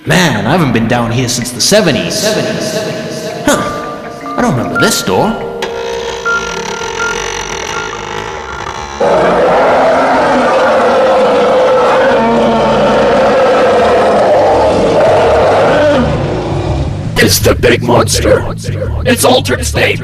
Man, I haven't been down here since the 70s. Huh. I don't remember this door. It's the big monster. It's altered state.